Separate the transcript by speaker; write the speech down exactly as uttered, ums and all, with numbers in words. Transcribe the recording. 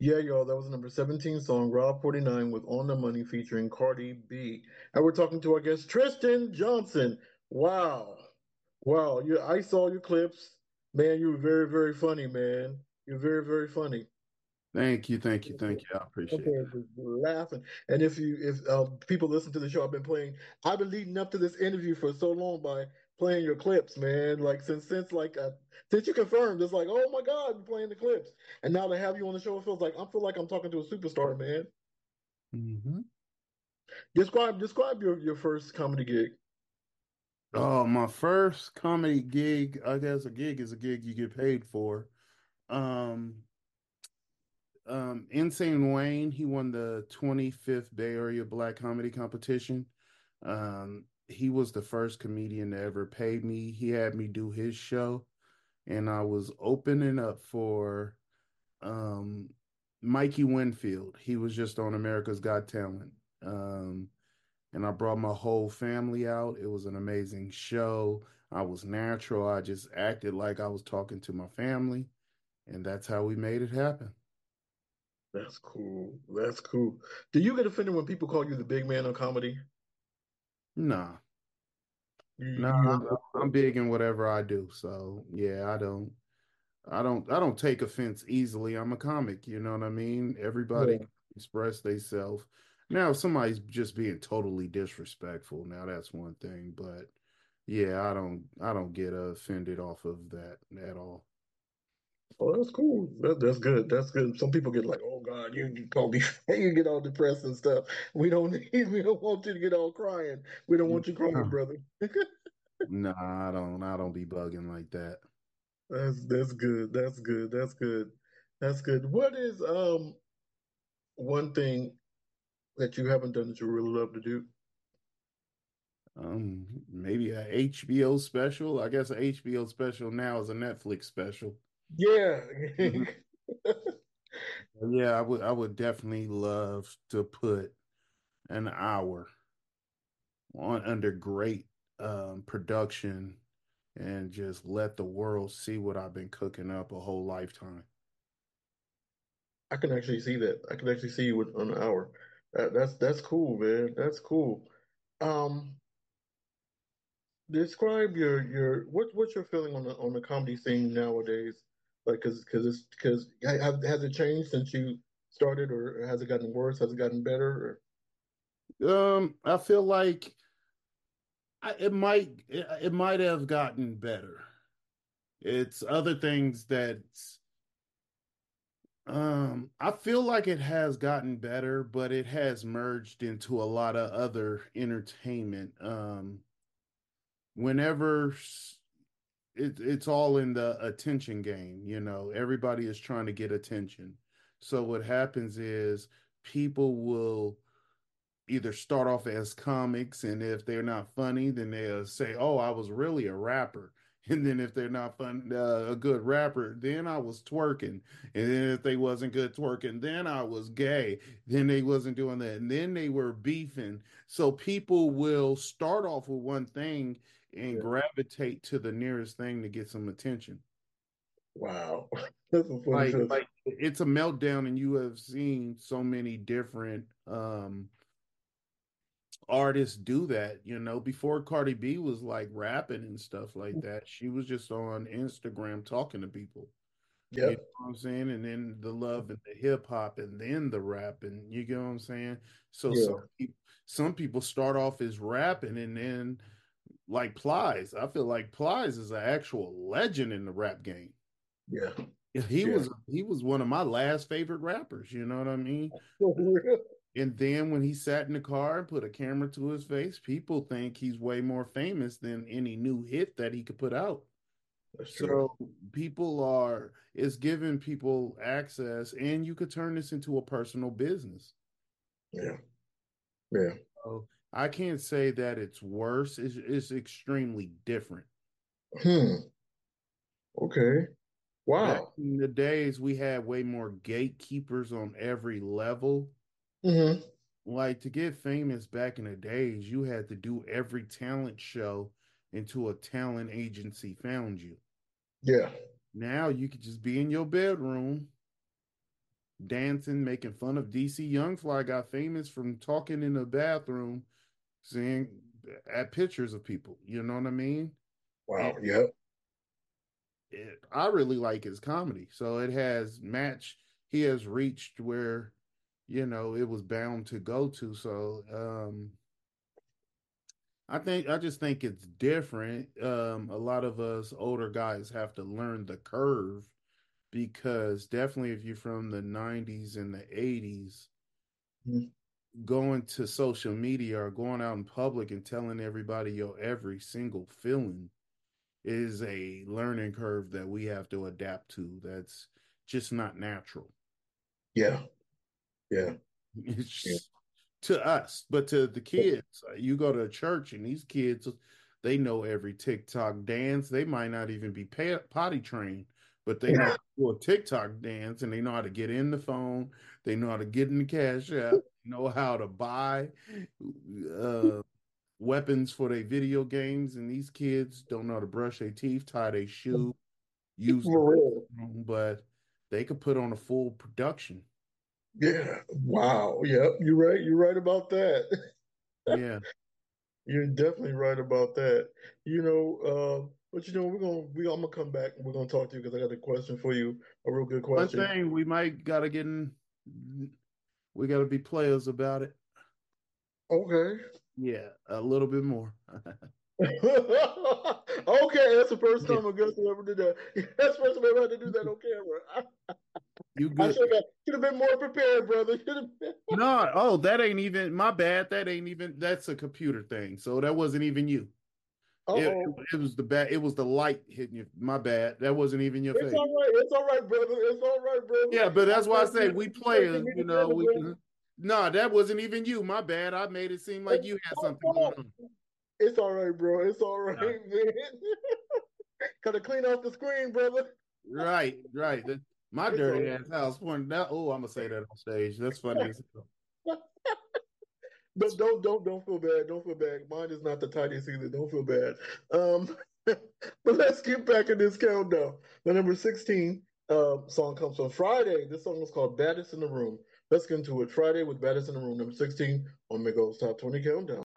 Speaker 1: Yeah, y'all, that was the number seventeen song, Rob forty-nine with On the Money featuring Cardi B. And we're talking to our guest, Tristan Johnson. Wow. Wow. You, I saw your clips. Man, you were very, very funny, man. You're very, very funny.
Speaker 2: Thank you, thank you, thank you. I
Speaker 1: Okay,
Speaker 2: appreciate
Speaker 1: just laughing. And if you, if uh, people listen to the show, I've been playing, I've been leading up to this interview for so long by playing your clips, man. Like since, since like, uh, since you confirmed, it's like, oh my God, you're playing the clips. And now to have you on the show, it feels like, I feel like I'm talking to a superstar, man.
Speaker 2: it. hmm
Speaker 1: Describe describe your your first comedy gig.
Speaker 2: Oh, my first comedy gig, I guess a gig is a gig you get paid for. Um, um, Insane Wayne, he won the twenty-fifth Bay Area Black Comedy Competition. Um, he was the first comedian to ever pay me. He had me do his show, and I was opening up for um Mikey Winfield. He was just on America's Got Talent. Um, and I brought my whole family out. It was an amazing show. I was natural. I just acted like I was talking to my family, and that's how we made it happen.
Speaker 1: That's cool. That's cool. Do you get offended when people call you the big man of comedy?
Speaker 2: Nah,
Speaker 1: You
Speaker 2: nah,
Speaker 1: you
Speaker 2: I'm, I'm big in whatever I do. So yeah, I don't, I don't, I don't take offense easily. I'm a comic. You know what I mean? Everybody
Speaker 1: yeah.
Speaker 2: can express themselves. Now, if somebody's just being totally disrespectful, now that's one thing. But yeah, I don't, I don't get offended off of that at all.
Speaker 1: Oh, that's cool. That, that's good. That's good. Some people get like, oh God, you, you call me you get all depressed and stuff. We don't need we don't want you to get all crying. We don't want you crying, brother.
Speaker 2: Nah, I don't. I don't be bugging like that.
Speaker 1: That's that's good. That's good. That's good. That's good. What is um one thing that you haven't done that you really love to do?
Speaker 2: Um, maybe a H B O special. I guess a H B O special now is a Netflix special.
Speaker 1: Yeah.
Speaker 2: Mhm. Yeah, I would. I would definitely love to put an hour on under great um, production and just let the world see what I've been cooking up a whole lifetime.
Speaker 1: I can actually see that. I can actually see you with an hour. That, that's that's cool, man. That's cool. Um, describe your your what what's your feeling on the on the comedy scene nowadays? Like, cause cause it's because have, has it changed since you started, or has it gotten worse? Has it gotten better? Or,
Speaker 2: Um, I feel like I, it might. It, it might have gotten better. It's other things that Um, I feel like it has gotten better, but it has merged into a lot of other entertainment. Um, whenever s- it, it's all in the attention game, you know, everybody is trying to get attention. So what happens is people will either start off as comics, and if they're not funny, then they'll say, "Oh, I was really a rapper." And then if they're not fun, uh, a good rapper, then I was twerking. And then if they wasn't good twerking, then I was gay. Then they wasn't doing that. And then they were beefing. So people will start off with one thing and
Speaker 1: yeah.
Speaker 2: gravitate to the nearest thing to get some attention.
Speaker 1: Wow, that's some funny
Speaker 2: Like,
Speaker 1: stuff.
Speaker 2: like it's a meltdown, and you have seen so many different um artists do that, you know. Before Cardi B was like rapping and stuff like that, she was just on Instagram talking to people. You know
Speaker 1: Yep.
Speaker 2: what I'm saying? And then the love and the hip hop and then the rap, and you get what I'm saying? So some
Speaker 1: Yeah.
Speaker 2: people some people start off as rapping, and then like Plies. I feel like Plies is an actual legend in the rap game.
Speaker 1: Yeah.
Speaker 2: He
Speaker 1: Yeah.
Speaker 2: was he was one of my last favorite rappers, you know what I mean?
Speaker 1: For real.
Speaker 2: And then when he sat in the car and put a camera to his face, people think he's way more famous than any new hit that he could put out.
Speaker 1: That's true.
Speaker 2: So people are, it's giving people access, and you could turn this into a personal business.
Speaker 1: Yeah. Yeah.
Speaker 2: So I can't say that it's worse. It's, it's extremely different.
Speaker 1: Hmm. Okay.
Speaker 2: Back
Speaker 1: Wow.
Speaker 2: in the days, we had way more gatekeepers on every level.
Speaker 1: Hmm.
Speaker 2: Like to get famous back in the days, you had to do every talent show until a talent agency found you.
Speaker 1: Yeah.
Speaker 2: Now you could just be in your bedroom dancing, making fun of D C. Young Fly got famous from talking in the bathroom, seeing at pictures of people. You know what I mean? And
Speaker 1: Wow. Yep.
Speaker 2: it, I really like his comedy. So it has matched. He has reached where, you know, it was bound to go to. So um, I think I just think it's different. Um, a lot of us older guys have to learn the curve because definitely if you're from the nineties and the eighties,
Speaker 1: Mhm.
Speaker 2: going to social media or going out in public and telling everybody your every single feeling is a learning curve that we have to adapt to. That's just not natural.
Speaker 1: Yeah. Yeah. Yeah.
Speaker 2: It's to us, but to the kids, uh, you go to a church and these kids, they know every TikTok dance. They might not even be potty trained, but they know how to do a TikTok dance and they know how to get in the phone. They know how to get in the cash app, know how to buy uh, weapons for their video games. And these kids don't know how to brush their teeth, tie their shoe, use the
Speaker 1: For real.
Speaker 2: bathroom, but they could put on a full production.
Speaker 1: Yeah. Wow. Yep. You're right. You're right about that.
Speaker 2: Yeah.
Speaker 1: You're definitely right about that. You know, uh, but you know, we're gonna we I'm gonna come back and we're gonna talk to you because I got a question for you, a real good
Speaker 2: One
Speaker 1: question.
Speaker 2: thing we might gotta get in, we gotta be players about it.
Speaker 1: Okay.
Speaker 2: Yeah, a little bit more.
Speaker 1: Okay, that's the first
Speaker 2: Yeah,
Speaker 1: time a guest ever did that. That's the first time I ever had to do that on camera.
Speaker 2: you
Speaker 1: I, I
Speaker 2: good.
Speaker 1: should have should have been more prepared, brother. Should have been.
Speaker 2: No, oh, that ain't even my bad. That ain't even that's a computer thing. So that wasn't even you. It
Speaker 1: Uh-oh.
Speaker 2: it was the bad. It was the light hitting you. My bad. That wasn't even your
Speaker 1: It's
Speaker 2: face.
Speaker 1: all right. It's all right, brother. It's all right, brother.
Speaker 2: Yeah, but
Speaker 1: I
Speaker 2: that's why I
Speaker 1: thank
Speaker 2: say
Speaker 1: you.
Speaker 2: we
Speaker 1: Thank you
Speaker 2: players.
Speaker 1: for me
Speaker 2: You know,
Speaker 1: defending,
Speaker 2: we
Speaker 1: brother.
Speaker 2: can. No, that wasn't even you. My bad. I made it seem like
Speaker 1: It's
Speaker 2: you had
Speaker 1: all
Speaker 2: something going on.
Speaker 1: right. It's all right, bro. It's all right,
Speaker 2: No.
Speaker 1: man. Gotta clean off the screen, brother.
Speaker 2: Right, right. That, my
Speaker 1: It's
Speaker 2: dirty
Speaker 1: all
Speaker 2: ass house pointing out. Oh, I'm gonna say that on stage. That's funny as hell.
Speaker 1: right. But don't don't don't feel bad. Don't feel bad. Mine is not the tidiest either. Don't feel bad. Um, but let's get back in this countdown. The number sixteen uh, song comes from Friday. This song is called Baddest in the Room. Let's get into it. Friday with Baddest in the Room, number sixteen on Migos Top twenty Countdown.